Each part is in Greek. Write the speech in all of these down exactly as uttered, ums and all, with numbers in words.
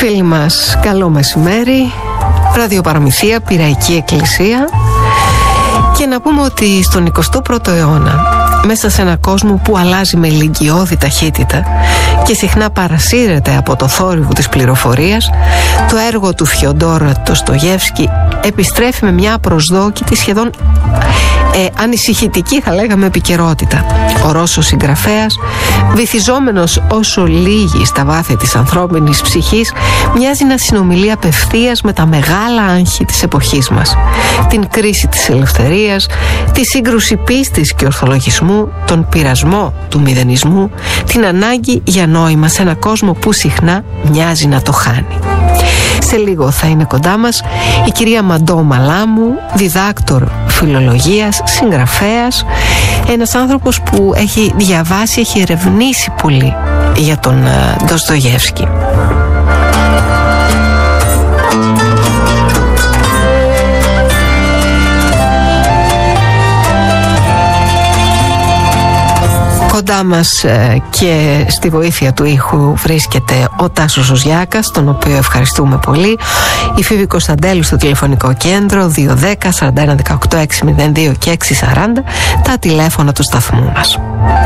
Φίλοι μας, καλό μεσημέρι. Ραδιοπαραμυθία, Πειραϊκή Εκκλησία. Και να πούμε ότι στον εικοστό πρώτο αιώνα, μέσα σε ένα κόσμο που αλλάζει με ηλικιώδη ταχύτητα και συχνά παρασύρεται από το θόρυβο της πληροφορίας, το έργο του Φιοντόρ Ντοστογιέφσκι επιστρέφει με μια απροσδόκητη, σχεδόν ε, ανησυχητική θα λέγαμε επικαιρότητα. Ο Ρώσος συγγραφέας, βυθιζόμενος όσο λίγοι στα βάθη της ανθρώπινης ψυχής, μοιάζει να συνομιλεί απευθείας με τα μεγάλα άγχη της εποχής μας. Την κρίση της ελευθερίας, τη σύγκρουση πίστης και ορθολογισμού, τον πειρασμό του μηδενισμού, την ανάγκη για νόημα σε ένα κόσμο που συχνά μοιάζει να το χάνει. Σε λίγο θα είναι κοντά μας η κυρία Μαντό Μαλάμου, διδάκτορ φιλολογίας, συγγραφέας, ένας άνθρωπος που έχει διαβάσει, έχει ερευνήσει πολύ για τον Ντοστογιέφσκι. Κοντά μας ε, και στη βοήθεια του ήχου βρίσκεται ο Τάσος Ζουζιάκας, τον οποίο ευχαριστούμε πολύ. Η Φίβη Κωνσταντέλου στο τηλεφωνικό κέντρο δύο ένα μηδέν τέσσερα ένα ένα οκτώ έξι μηδέν δύο και έξι σαράντα, τα τηλέφωνα του σταθμού μας.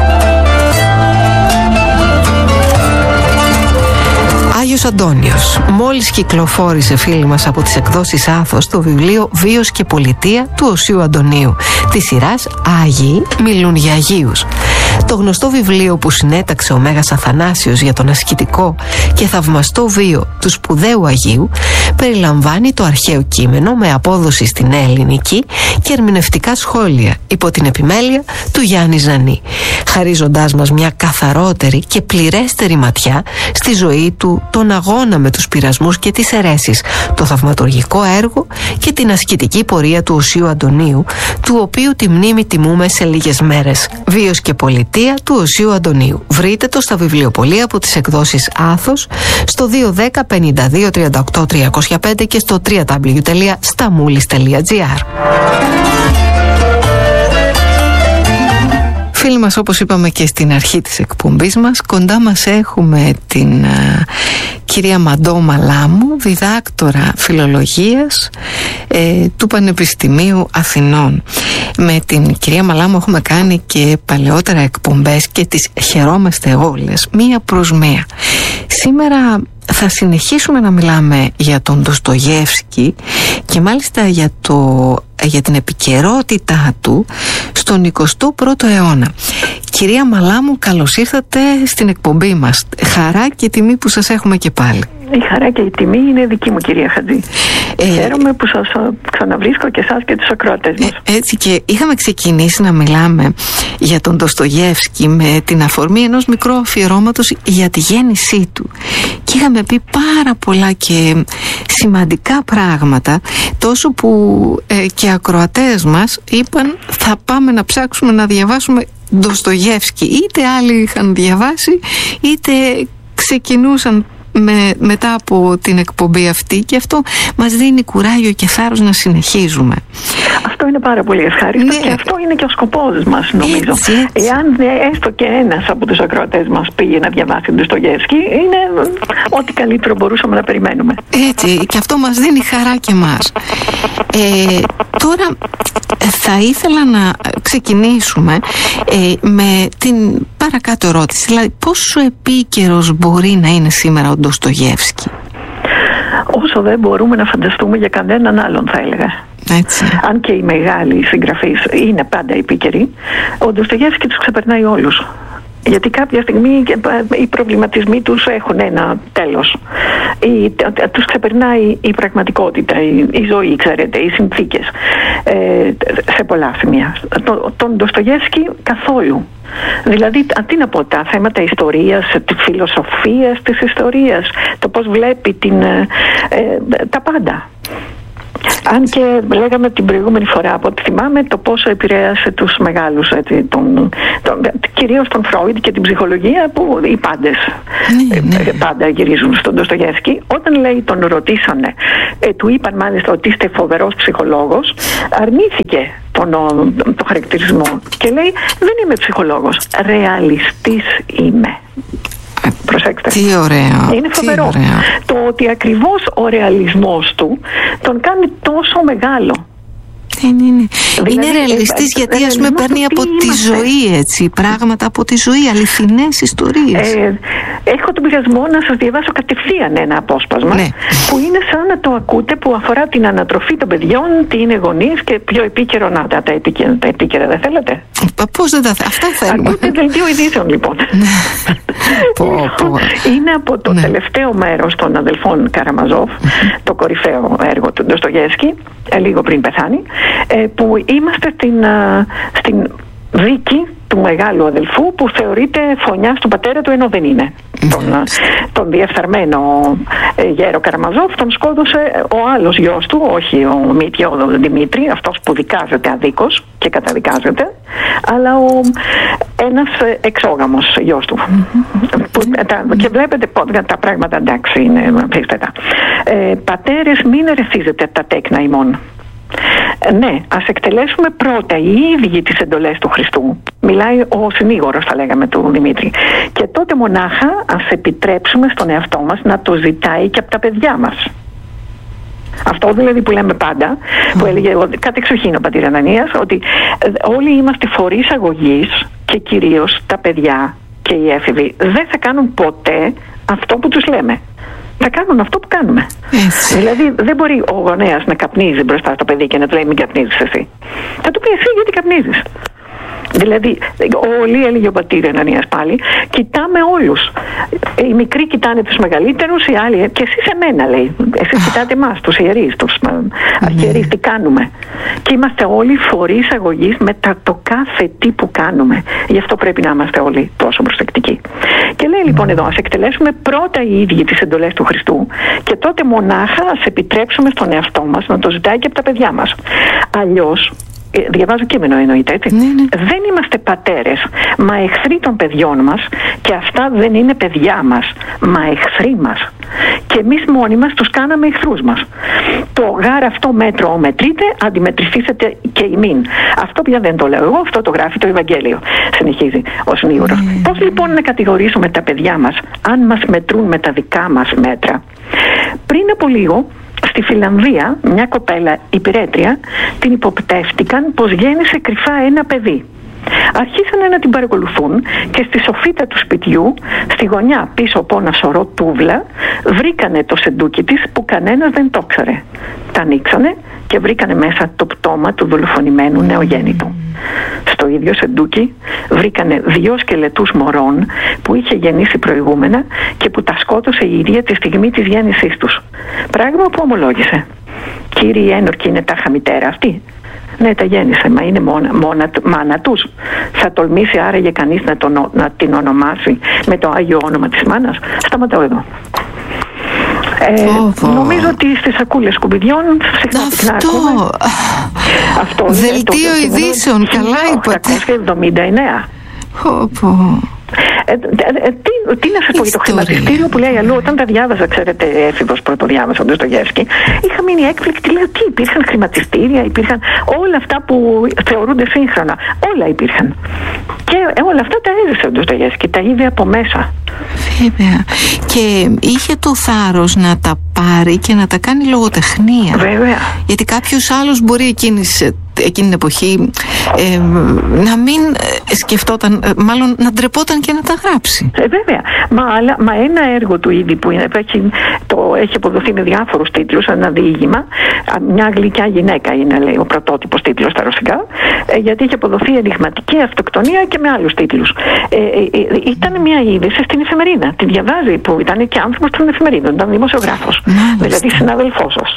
Άγιος Αντώνιος. Μόλις κυκλοφόρησε, φίλοι μας, από τις εκδόσεις Άθος το βιβλίο «Βίος και Πολιτεία» του Οσίου Αντωνίου, της σειράς «Άγιοι μιλούν για Αγίους». Το γνωστό βιβλίο που συνέταξε ο Μέγας Αθανάσιος για τον ασκητικό και θαυμαστό βίο του σπουδαίου Αγίου περιλαμβάνει το αρχαίο κείμενο με απόδοση στην ελληνική και ερμηνευτικά σχόλια υπό την επιμέλεια του Γιάννη Ζανή, χαρίζοντάς μας μια καθαρότερη και πληρέστερη ματιά στη ζωή του, τον αγώνα με τους πειρασμούς και τις αιρέσεις, το θαυματουργικό έργο και την ασκητική πορεία του Οσίου Αντωνίου, του οποίου τη μνήμη τιμούμε σε λίγες μέρες. Βίος και Πολιτεία του Οσίου Αντωνίου. Βρείτε το στα βιβλιοπωλεία από τις εκδόσεις Άθος στο δύο ένα μηδέν πέντε δύο τριάντα οκτώ τριακόσια πέντε και στο double-u double-u double-u τελεία σταμούλης τελεία τζι άρ. Φίλοι μας, όπως είπαμε και στην αρχή της εκπομπής μας, κοντά μας έχουμε την α, κυρία Μαντό Μαλάμου, διδάκτορα φιλολογίας ε, του Πανεπιστημίου Αθηνών. Με την κυρία Μαλάμου έχουμε κάνει και παλαιότερα εκπομπές και τις χαιρόμαστε όλες, μία προς μία. Σήμερα θα συνεχίσουμε να μιλάμε για τον Ντοστογιέφσκι και μάλιστα για, το, για την επικαιρότητά του στον εικοστό πρώτο αιώνα. Κυρία Μαλάμου, καλώς ήρθατε στην εκπομπή μας. Χαρά και τιμή που σας έχουμε και πάλι. Η χαρά και η τιμή είναι δική μου, κυρία Χατζή. Ε, Χαίρομαι που σας ξαναβρίσκω και εσάς και τους ακροατές μας. Ε, έτσι, και είχαμε ξεκινήσει να μιλάμε για τον Ντοστογιέφσκι με την αφορμή ενός μικρού αφιερώματος για τη γέννησή του. Και είχαμε πει πάρα πολλά και σημαντικά πράγματα, τόσο που ε, και ακροατές μας είπαν θα πάμε να ψάξουμε να διαβάσουμε Ντοστογιέφσκι. Είτε άλλοι είχαν διαβάσει, είτε ξεκινούσαν με, μετά από την εκπομπή αυτή, και αυτό μας δίνει κουράγιο και θάρρος να συνεχίζουμε. Αυτό είναι πάρα πολύ ευχάριστο, ναι. Και αυτό είναι και ο σκοπός μας, νομίζω. Έτσι, έτσι. Εάν έστω και ένας από τους ακροατές μας πήγε να διαβάσει τον Ντοστογιέφσκι, είναι ό,τι καλύτερο μπορούσαμε να περιμένουμε. Έτσι, και αυτό μας δίνει χαρά και εμάς. Ε, τώρα θα ήθελα να ξεκινήσουμε ε, με την παρακάτω ερώτηση. Δηλαδή, πόσο επίκαιρος μπορεί να είναι σήμερα ο Ντοστογιέφσκι? Όσο δεν μπορούμε να φανταστούμε για κανέναν άλλον, θα έλεγα. Έτσι. Αν και οι μεγάλοι συγγραφείς είναι πάντα επίκαιροι, ο Ντοστογιέφσκι τους ξεπερνάει όλους. Γιατί κάποια στιγμή οι προβληματισμοί τους έχουν ένα τέλος. Η, τους ξεπερνάει η πραγματικότητα, η, η ζωή, ξέρετε, οι συνθήκες, ε, σε πολλά σημεία. Το, τον Ντοστογιέφσκι καθόλου. Δηλαδή, αντί να πω τα θέματα ιστορίας, της φιλοσοφίας της ιστορίας, το πώς βλέπει την, ε, ε, τα πάντα. Αν και λέγαμε την προηγούμενη φορά, από ό,τι θυμάμαι, το πόσο επηρέασε τους μεγάλους, έτσι, τον, τον, κυρίως τον Φρόιντ και την ψυχολογία, που οι πάντες ναι, ναι. πάντα γυρίζουν στον Ντοστογιέφσκι. Όταν, λέει, τον ρωτήσανε, ε, του είπαν μάλιστα ότι είστε φοβερός ψυχολόγος, αρνήθηκε τον, τον χαρακτηρισμό και λέει, δεν είμαι ψυχολόγος, ρεαλιστής είμαι. Προσέξτε. Τι ωραίο. Είναι φοβερό. Τι ωραίο. Το ότι ακριβώς ο ρεαλισμός του τον κάνει τόσο μεγάλο. Είναι, είναι. Δηλαδή, είναι ρεαλιστής ε, γιατί ας πούμε παίρνει από τη είμαστε. ζωή έτσι, πράγματα από τη ζωή, αληθινές ιστορίες. Ε, έχω τον πειρασμό να σας διαβάσω κατευθείαν ένα απόσπασμα, ναι, που είναι σαν να το ακούτε, που αφορά την ανατροφή των παιδιών, τι είναι γονείς και πιο επίκαιρο. Να τα, τα, επίκαιρα, τα επίκαιρα δεν θέλετε? Πώς δεν τα θέλετε? Αυτά θέλουμε. Ακούτε δελτίο ειδήσεων λοιπόν. πω, πω. Είναι από το ναι. τελευταίο μέρος των αδελφών Καραμαζόφ, mm-hmm. το κορυφαίο έργο του Ντοστογεύσκη, λίγο πριν πεθάνει, που είμαστε στην, στην δίκη του μεγάλου αδελφού που θεωρείται φωνιάς του πατέρα του, ενώ δεν είναι. τον, τον διεφθαρμένο γέρο Καραμαζόφ τον σκότωσε ο άλλος γιος του, όχι ο Μήτιο ο Δημήτρη, αυτός που δικάζεται αδίκως και καταδικάζεται, αλλά ο, ένας εξόγαμος γιος του. Mm-hmm. Που, τα, και βλέπετε τα πράγματα, εντάξει, είναι αμφίσθετα. Ε, πατέρες, μην ερεθίζετε τα τέκνα ημών. Ναι, ας εκτελέσουμε πρώτα οι ίδιοι τις εντολές του Χριστού. Μιλάει ο συνήγορος, θα λέγαμε, του Δημήτρη. Και τότε μονάχα ας επιτρέψουμε στον εαυτό μας να το ζητάει και από τα παιδιά μας. Αυτό δηλαδή που λέμε πάντα, που έλεγε κάτι εξοχήν ο πατήρ Ανανίας, ότι όλοι είμαστε φορείς αγωγής και κυρίως τα παιδιά και οι έφηβοι δεν θα κάνουν ποτέ αυτό που τους λέμε. Θα κάνουν αυτό που κάνουμε. Έτσι. Δηλαδή δεν μπορεί ο γονέας να καπνίζει μπροστά στο παιδί και να του λέει μην καπνίζεις εσύ. Θα του πει εσύ γιατί καπνίζεις. Δηλαδή όλοι, έλεγε ο πατήρ Ανανίας πάλι, κοιτάμε όλους. Οι μικροί κοιτάνε τους μεγαλύτερους, οι άλλοι, και εσείς εμένα λέει. Εσείς κοιτάτε εμάς, τους ιερείς, τους αρχιερείς, τι κάνουμε. Και είμαστε όλοι φορείς αγωγής μετά το κάθε τι που κάνουμε. Γι' αυτό πρέπει να είμαστε όλοι τόσο προσεκτικοί. Και λέει λοιπόν εδώ, ας εκτελέσουμε πρώτα οι ίδιοι τις εντολές του Χριστού και τότε μονάχα ας επιτρέψουμε στον εαυτό μας να το ζητάει και από τα παιδιά μας. Αλλιώς, διαβάζω κείμενο εννοείται, έτσι. Ναι, ναι. Δεν είμαστε πατέρες, μα εχθροί των παιδιών μας, και αυτά δεν είναι παιδιά μας, μα εχθροί μας. Και εμείς μόνοι μας τους κάναμε εχθρούς μας. Το γάρ αυτό μέτρο μετρείτε, αντιμετρηθήσετε και ημίν. Αυτό πια δεν το λέω εγώ, αυτό το γράφει το Ευαγγέλιο. Συνεχίζει ο συνήγορος. Ναι. Πώς λοιπόν να κατηγορήσουμε τα παιδιά μας, αν μας μετρούν με τα δικά μας μέτρα? Πριν από λίγο, στη Φιλανδία, μια κοπέλα υπηρέτρια την υποπτεύτηκαν πως γέννησε κρυφά ένα παιδί. Αρχίσανε να την παρακολουθούν και στη σοφίτα του σπιτιού, στη γωνιά πίσω από ένα σωρό τούβλα, βρήκανε το σεντούκι της που κανένας δεν το ξέρε. Τα ανοίξανε και βρήκανε μέσα το πτώμα του δολοφονημένου νεογέννητου. Στο ίδιο σεντούκι βρήκανε δύο σκελετούς μωρών που είχε γεννήσει προηγούμενα και που τα σκότωσε η ίδια τη στιγμή της γέννησής τους. Πράγμα που ομολόγησε. Κύριοι ένορκοι, είναι τάχα μητέρα αυτή? Ναι, τα γέννησε, μα είναι μόνα, μόνα, μάνα τους. Θα τολμήσει άραγε κανείς να, τον, να την ονομάσει με το άγιο όνομα της μάνας? Σταματάω εδώ. Ε, νομίζω ότι στις σακούλες σκουπιδιών συχνά να ακούμε. Αυτό. Δελτίο ειδήσεων, καλά είπατε. οκτακόσια εβδομήντα εννέα. Ε, ε, ε, τι, τι να σας πω για το χρηματιστήριο που λέει αλλού? Όταν τα διάβαζα, ξέρετε, έφηβος πρώτο διάβασα τον Ντοστογεύσκη, είχα μείνει έκπληκτη. Λέω, τι υπήρχαν χρηματιστήρια, υπήρχαν όλα αυτά που θεωρούνται σύγχρονα. Όλα υπήρχαν. Και όλα αυτά τα έζησε ο Ντοστογεύσκη, τα είδε από μέσα. Βέβαια. Και είχε το θάρρος να τα πάρει και να τα κάνει λογοτεχνία. Βέβαια. Γιατί κάποιος άλλος μπορεί εκείνης, εκείνη την εποχή ε, να μην σκεφτόταν, μάλλον να ντρεπόταν και να τα γράψει. Ε, βέβαια. Μα, αλλά, μα ένα έργο του ήδη που είναι, έχει, το, έχει αποδοθεί με διάφορους τίτλους, ένα διήγημα, μια γλυκιά γυναίκα είναι, λέει, ο πρωτότυπος τίτλος στα ρωσικά, ε, γιατί έχει αποδοθεί ενηγματική αυτοκτονία και με άλλους τίτλους. Ε, ε, ε, ήταν μια είδηση στην εφημερίδα. Τη διαβάζει, που ήταν και άνθρωπος των εφημερίδων, ήταν δημοσιογράφος. Μάλιστα. Δηλαδή συνάδελφός σας.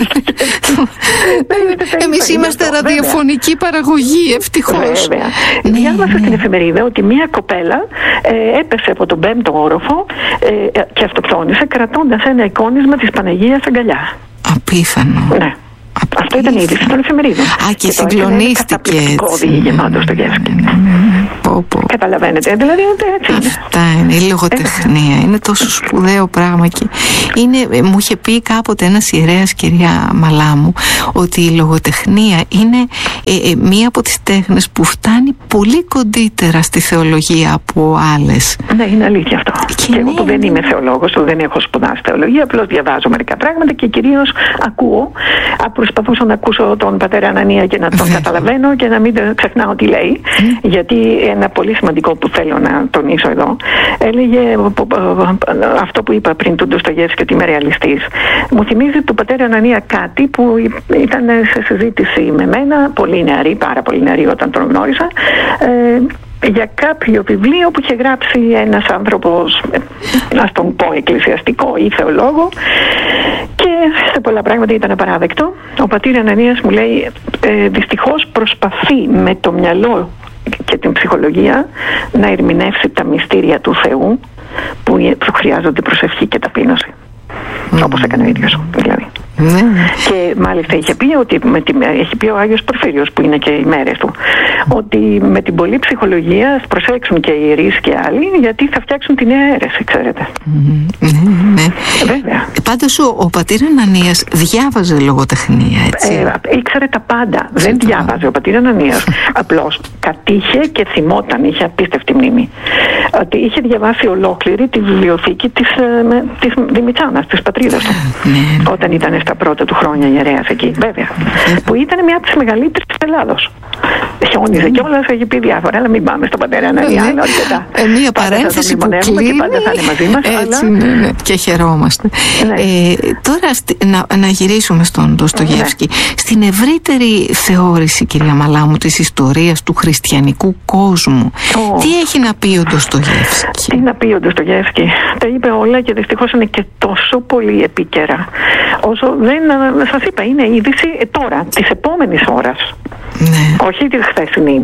Εμείς είμαστε ραδιοφωνική παραγωγή, ευτυχώς. Βέβαια. Ναι, διάβασα ναι. στην εφημερίδα ότι μια κοπέλα ε, έπεσε από τον πέμπτο όροφο ε, και αυτοκτόνησε κρατώντας ένα εικόνισμα της Παναγίας αγκαλιά. Απίθανο. Ναι. Αυτό ήταν η είδηση των εφημερίδων. Α, και, και συγκλονίστηκε. Καταπληκτικό διήγημα του Ντοστογεύσκη. Πω, πω. Καταλαβαίνετε, δηλαδή έτσι είναι. Αυτά είναι, η λογοτεχνία είναι τόσο σπουδαίο πράγμα και είναι, μου είχε πει κάποτε ένας ιερέας, κυρία Μαλάμου, ότι η λογοτεχνία είναι ε, ε, μία από τις τέχνες που φτάνει πολύ κοντύτερα στη θεολογία από άλλες. Ναι, είναι αλήθεια αυτό. Και, και εγώ που δεν είμαι θεολόγος, δεν έχω σπουδάσει θεολογία, απλώς διαβάζω μερικά πράγματα και κυρίως ακούω. Προσπαθούσα να ακούσω τον πατέρα Ανανία και να τον Βέβαια. καταλαβαίνω και να μην ξεχνάω τι λέει. Mm. Γιατί ένα πολύ σημαντικό που θέλω να τονίσω εδώ, έλεγε αυτό που είπα πριν του Ντοστογεύσκη ότι είμαι ρεαλιστής. Μου θυμίζει του πατέρα Ανανία κάτι που ήταν σε συζήτηση με μένα, πολύ νεαρή, πάρα πολύ νεαρή όταν τον γνώρισα, ε, για κάποιο βιβλίο που είχε γράψει ένας άνθρωπος, να τον πω εκκλησιαστικό ή θεολόγο, και σε πολλά πράγματα ήταν απαράδεκτο. Ο πατήρ Ανανίας μου λέει ε, δυστυχώς προσπαθεί με το μυαλό και την ψυχολογία να ερμηνεύσει τα μυστήρια του Θεού που χρειάζονται προσευχή και ταπείνωση. Mm. Όπως έκανε ο ίδιος δηλαδή. Mm. Και μάλιστα είχε πει ότι με τη, έχει πει ο Άγιος Πορφύριος που είναι και οι μέρες του, ότι με την πολλή ψυχολογία προσέξουν και οι ιερείς και άλλοι, γιατί θα φτιάξουν τη νέα αίρεση, ξέρετε. Mm. Ναι. Βέβαια. Πάντως ο, ο πατήρ Ανανίας διάβαζε λογοτεχνία, έτσι. Ε, ήξερε τα πάντα. Δεν διάβαζε ο πατήρ Ανανίας. Απλώς κατήχε και θυμόταν, είχε απίστευτη μνήμη. Ότι είχε διαβάσει ολόκληρη τη βιβλιοθήκη της, με, της Δημητσάνας, της πατρίδας του. Ναι. Όταν ήταν στα πρώτα του χρόνια ιερέας εκεί, βέβαια. Που ήταν μια από τις μεγαλύτερες της Ελλάδος. Χιόνιζε κιόλας, έχει πει διάφορα, αλλά μην πάμε στον πατέρα Ανανία. Ε, μία παρένθεση που κλείνει. Και πάντα θα είναι μαζί μας. Έτσι, αλλά... ναι, ναι. Και χαιρόμαστε. Ναι. Ε, τώρα στη, να, να γυρίσουμε στον Ντοστογεύσκη. Ναι. Στην ευρύτερη θεώρηση, κυρία Μαλάμου, της ιστορίας του χριστιανικού κόσμου, oh. τι έχει να πει ο Ντοστογεύσκη? Τι να πει ο Ντοστογεύσκη? Τα είπε όλα και δυστυχώς είναι και τόσο πολύ επίκαιρα. Όσο δεν, σας είπα, είναι είδηση ε, τώρα, της επόμενης ώρας. Ναι. Όχι τη χθεσινή.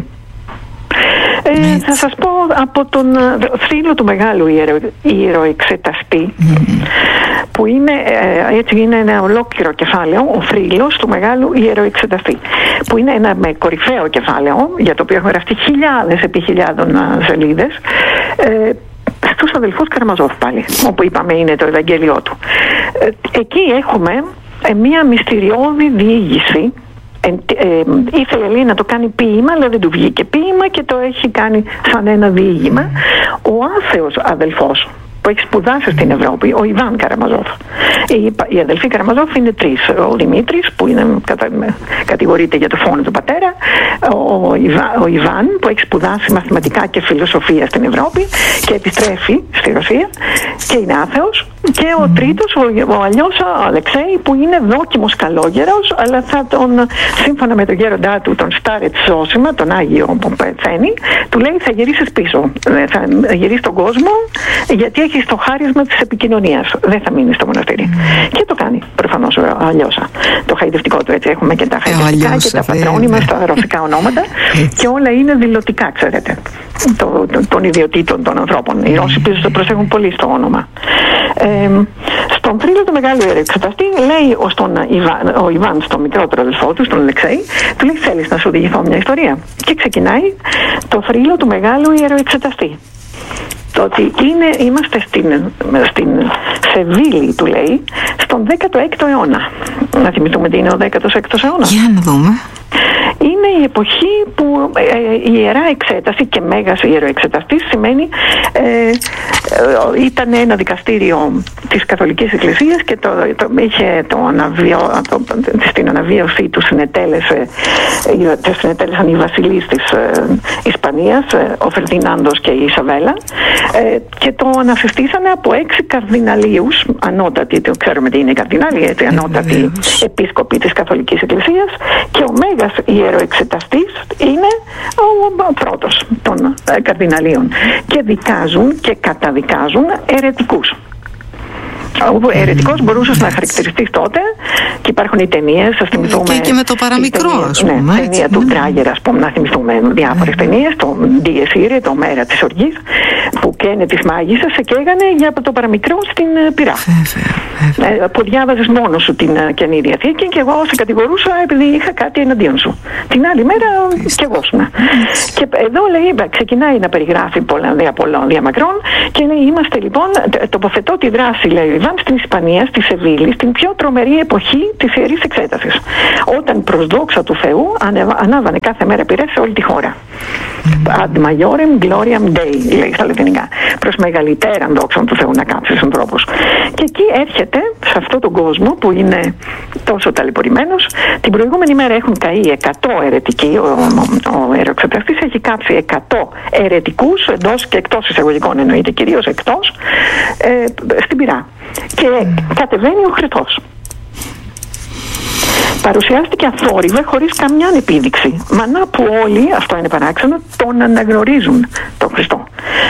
Ε, θα σας πω από τον θρύλο του μεγάλου ιερο, ιεροεξεταστή, mm. που είναι, ε, έτσι είναι ένα ολόκληρο κεφάλαιο, ο θρύλος του μεγάλου ιεροεξεταστή, που είναι ένα με κορυφαίο κεφάλαιο, για το οποίο έχουν γραφτεί χιλιάδες επί χιλιάδων σελίδες, ε, στους αδελφούς Καραμαζόφ πάλι, όπου είπαμε είναι το Ευαγγέλιό του. Ε, εκεί έχουμε ε, μία μυστηριώδη διήγηση. Ε, ε, ήθελε λέει να το κάνει ποίημα, αλλά δεν του βγήκε ποίημα και το έχει κάνει σαν ένα διήγημα. Ο άθεος αδελφός που έχει σπουδάσει στην Ευρώπη, ο Ιβάν Καραμαζόφ. Οι, οι αδελφοί Καραμαζόφ είναι τρεις. Ο Δημήτρης που είναι, κατα, κατηγορείται για το φόνο του πατέρα, ο, Ιβα, ο Ιβάν που έχει σπουδάσει μαθηματικά και φιλοσοφία στην Ευρώπη και επιστρέφει στη Ρωσία και είναι άθεος, και ο τρίτος, ο, ο Αλιώσα Αλεξέη, που είναι δόκιμος καλόγερος, αλλά θα τον, σύμφωνα με τον γέροντά του, τον Στάρετ Ζώσιμα, τον Άγιο που πεθαίνει, του λέει θα γυρίσεις πίσω, θα γυρίσεις τον κόσμο, γιατί έχει το χάρισμα της επικοινωνίας. Δεν θα μείνει στο μοναστήρι. Mm. Και το κάνει προφανώς ο Αλιώσα. Το χαϊδευτικό του, έτσι. Έχουμε και τα χαϊδευτικά ε, και τα πατρόνυμα στα ρωσικά ονόματα και όλα είναι δηλωτικά, ξέρετε, το, το, των ιδιωτήτων των ανθρώπων. Οι Ρώσοι πίσω το προσέχουν πολύ στο όνομα. Ε, στον θρύλο του μεγάλου ιεροεξεταστή λέει ο, στον Ιβάν, ο Ιβάν στον μικρότερο αδελφό του, στον Αλεξέη, του λέει θέλεις να σου διηγηθώ μια ιστορία? Και ξεκινάει το θρύλο του μεγάλου ιεροεξεταστή. Το ότι είναι, είμαστε στην, στην Σεβίλη, του λέει, στον δέκατο έκτο αιώνα. Να θυμηθούμε τι είναι ο δέκατος έκτος αιώνας. Για να δούμε. Είναι η εποχή που ε, η ιερά εξέταση και μέγας ιεροεξεταστής σημαίνει ε, ε, ήταν ένα δικαστήριο της Καθολικής Εκκλησίας και το, το, είχε το αναβιώ, το, στην αναβίωσή του συνετέλεσε, ε, συνετέλεσαν οι βασιλείς της ε, Ισπανίας, ε, ο Φερδινάντος και η Ισαβέλα, ε, και το ανασυστήσανε από έξι καρδιναλίους, ανώτατοι, το ξέρουμε τι είναι οι καρδινάλοι, έτσι, ανώτατοι επίσκοποι της Καθολικής Εκκλησίας, και ο μέγας ιεροεξεταστής είναι ο πρώτος των καρδιναλίων και δικάζουν και καταδικάζουν αιρετικούς. Ο αιρετικός μπορούσε να χαρακτηριστεί τότε και υπάρχουν οι ταινίες, ας θυμηθούμε. Και, και με το παραμικρό, ας πούμε. Ναι, ταινία του Τράγερ, ας πούμε, να θυμηθούμε διάφορες ταινίες, το Dies Irae, το Μέρα της Οργής, που καίνε τις μάγισσες σε καίγανε για το παραμικρό στην πυρά. Ε, που διάβαζες μόνος σου την uh, Καινή Διαθήκη και εγώ σε κατηγορούσα επειδή είχα κάτι εναντίον σου. Την άλλη μέρα κι εγώ σου. Και εδώ λέει, ξεκινάει να περιγράφει πολλά, δια, πολλά διαμακρών και λέει, είμαστε λοιπόν, τοποθετώ τη δράση, λέει ο Ιβάν, στην Ισπανία, στη Σεβίλη, στην πιο τρομερή εποχή της Ιερής Εξέτασης. Όταν προς δόξα του Θεού ανάβανε κάθε μέρα πυρές σε όλη τη χώρα. Ad majorem gloriam Dei, λέει στα λατινικά. Προς μεγαλύτεραν δόξαν του Θεού να κάψει τους ανθρώπους. Και εκεί έρχεται, σε αυτόν τον κόσμο που είναι τόσο ταλαιπωρημένος, την προηγούμενη μέρα έχουν καεί εκατό αιρετικοί. Ο, ο, ο ιεροεξεταστής έχει κάψει εκατό αιρετικούς, εντός και εκτός εισαγωγικών εννοείται, κυρίως εκτός, ε, στην πυρά. Και κατεβαίνει ο Χριστός. Παρουσιάστηκε αθόρυβε χωρίς καμιά επίδειξη. Μανά που όλοι, αυτό είναι παράξενο, τον αναγνωρίζουν τον Χριστό.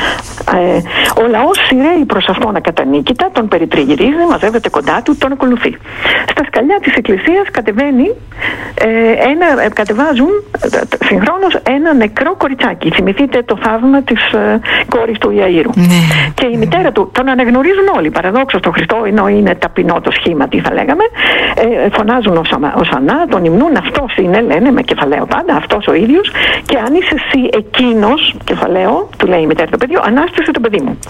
Ε, ο λαός σειραίει προς αυτόν ακατανίκητα, τον περιτριγυρίζει, μαζεύεται κοντά του, τον ακολουθεί. Στα σκαλιά της εκκλησίας κατεβαίνει, ε, ένα, ε, κατεβάζουν ε, συγχρόνως ένα νεκρό κοριτσάκι. Θυμηθείτε το θαύμα της ε, κόρης του Ιαΐρου. Ναι. Και η μητέρα του, τον αναγνωρίζουν όλοι. Παραδόξως τον Χριστό, ενώ είναι ταπεινό το σχήμα, τι θα λέγαμε, ε, φωνάζουν ως, ως ανά, τον υμνούν, αυτός είναι, λένε με κεφαλαίο πάντα, αυτός ο ίδιος, και αν είσαι εσύ εκείνος, κεφαλαίο, του λέει η μητέρα του παιδιού, ανάστησε το παιδί μου.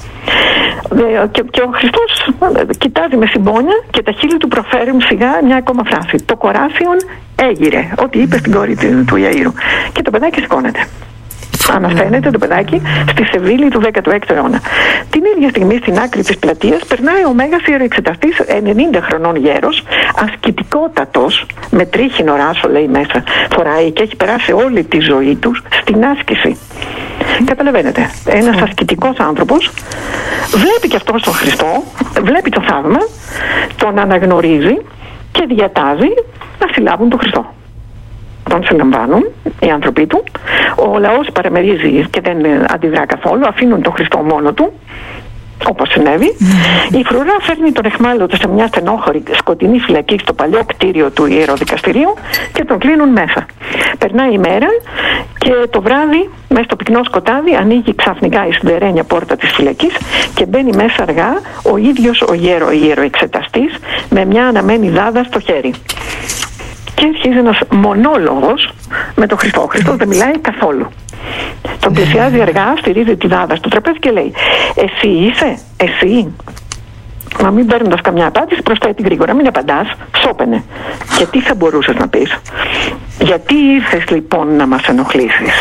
Και, και ο Χριστός κοιτάζει με συμπόνια και τα χείλη του προφέρουν σιγά μια ακόμα φράση. Το κοράσιον έγειρε, ό,τι είπε στην κόρη του, του Ιαΐρου. Και το παιδάκι σηκώνεται. Ανασταίνεται το παιδάκι στη Σεβίλη του δέκατου έκτου αιώνα. Την ίδια στιγμή στην άκρη της πλατείας περνάει ο Μέγας Ιεροεξεταστής, ενενήντα χρονών γέρος, ασκητικότατος, με τρίχινο ράσο λέει μέσα φοράει και έχει περάσει όλη τη ζωή του στην άσκηση. Καταλαβαίνετε, ένας ασκητικός άνθρωπος βλέπει και αυτός τον Χριστό, βλέπει το θαύμα, τον αναγνωρίζει και διατάζει να συλλάβουν τον Χριστό. Τον συλλαμβάνουν οι άνθρωποι του, ο λαός παραμερίζει και δεν αντιδρά καθόλου, αφήνουν τον Χριστό μόνο του, όπως συνέβη. Mm. Η φρουρά φέρνει τον εχμάλωτο σε μια στενόχωρη σκοτεινή φυλακή στο παλιό κτίριο του ιεροδικαστηρίου και τον κλείνουν μέσα. Περνάει η μέρα και το βράδυ, μέσα στο πυκνό σκοτάδι, ανοίγει ξαφνικά η σιδερένια πόρτα της φυλακής και μπαίνει μέσα αργά ο ίδιος ο γέρο ιεροεξεταστής με μια αναμένη δάδα στο χέρι. Και αρχίζει ένας μονόλογος με τον Χριστό. Ο Χριστός δεν μιλάει καθόλου. Τον πλησιάζει αργά, στηρίζει τη δάδα στο τραπέζι και λέει, εσύ είσαι, εσύ. Μα μην παίρνοντας καμιά απάντηση, προσθέτει γρήγορα, μην απαντάς, σώπαινε. Και τι θα μπορούσες να πεις? Γιατί ήρθες λοιπόν να μας ενοχλήσεις?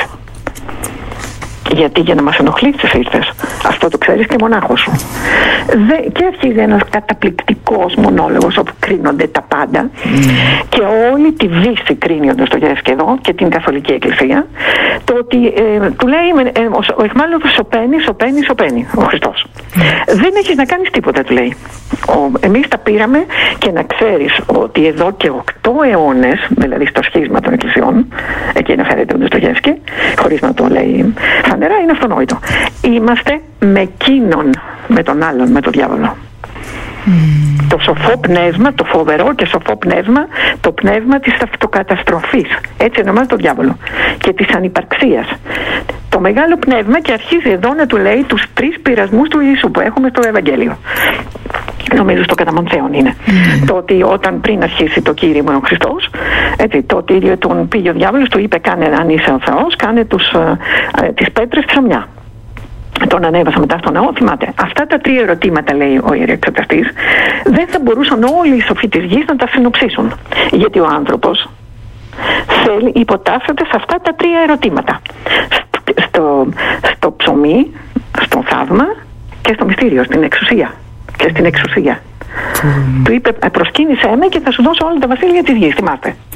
Γιατί για να μας ενοχλήσεις ήρθες? Αυτό το ξέρεις και μονάχος σου. Δε, και αρχίζει ένας καταπληκτικός μονόλογος όπου κρίνονται τα πάντα mm. και όλη τη Δύση κρίνει ο Ντοστογεύσκη εδώ και την Καθολική Εκκλησία, το ότι ε, του λέει ε, ο, ο εχμάλωτος σωπαίνει, σωπαίνει, σωπαίνει ο Χριστός. Mm. Δεν έχεις να κάνεις τίποτα, του λέει. Ο, εμείς τα πήραμε και να ξέρεις ότι εδώ και οκτώ αιώνες, δηλαδή στο σχίσμα των εκκλησιών, εκεί αναφέρεται ο Ντοστογεύσκη, χωρίς να το λέει φανερά, είναι αυτονόητο. Είμαστε με εκείνον, με τον άλλον, με τον διάβολο. Mm. Το σοφό πνεύμα, το φοβερό και σοφό πνεύμα, το πνεύμα της αυτοκαταστροφής, έτσι ονομάζεται το διάβολο, και της ανυπαρξίας. Το μεγάλο πνεύμα, και αρχίζει εδώ να του λέει τους τρεις πειρασμούς του Ιησού που έχουμε στο Ευαγγέλιο. Νομίζω στο Καταμονθέον είναι. Mm. Το ότι όταν πριν αρχίσει το κήρυγμα ο Χριστός, έτσι, το ότι τον πήγε ο διάβολος, του είπε, κάνε, αν είσαι ο Θεός, κάνε τους, ε, ε, τις πέτρες ψωμιά. Τον ανέβασα μετά στο ναό, θυμάται. Αυτά τα τρία ερωτήματα, λέει ο ιεροεξεταστής, δεν θα μπορούσαν όλοι οι σοφοί της γης να τα συνοψίσουν. Γιατί ο άνθρωπος θέλει, υποτάσσεται σε αυτά τα τρία ερωτήματα. Στο, στο, στο ψωμί, στο θαύμα και στο μυστήριο, στην εξουσία. Και στην εξουσία. Mm. Του είπε, προσκύνησέ με και θα σου δώσω όλα τα βασίλεια της γης, θυμάστε.